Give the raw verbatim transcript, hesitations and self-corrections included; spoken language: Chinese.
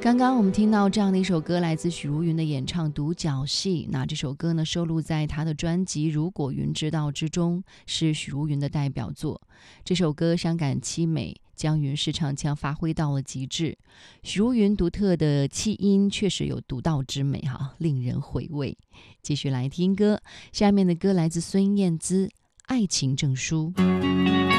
刚刚我们听到这样的一首歌，来自许茹芸的演唱《独角戏》。那这首歌呢，收录在她的专辑《如果云知道》之中，是许茹芸的代表作。这首歌伤感凄美，将云式唱腔发挥到了极致。许茹芸独特的气音确实有独到之美哈，令人回味。继续来听歌，下面的歌来自孙燕姿《爱情证书》。